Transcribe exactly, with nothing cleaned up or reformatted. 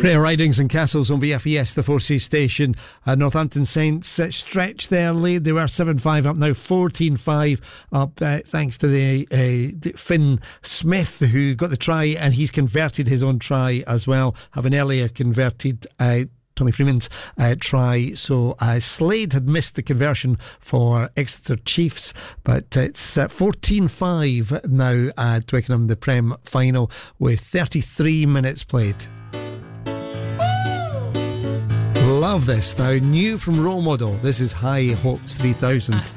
Prayer Ridings and Castles on B F E S, the Four Seas station. Uh, Northampton Saints uh, stretched there late. They were seven five up now, fourteen five up, uh, thanks to the, uh, the Finn Smith, who got the try, and he's converted his own try as well, having earlier converted uh, Tommy Freeman's uh, try. So uh, Slade had missed the conversion for Exeter Chiefs, but it's uh, fourteen five now at Twickenham, the Prem final, with thirty-three minutes played. Love this. Now, new from Role Model, this is High Hopes three thousand.